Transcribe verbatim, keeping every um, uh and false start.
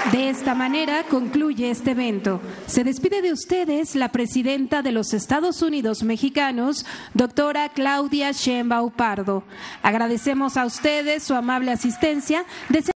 De esta manera concluye este evento. Se despide de ustedes la presidenta de los Estados Unidos mexicanos, doctora Claudia Sheinbaum Pardo. Agradecemos a ustedes su amable asistencia.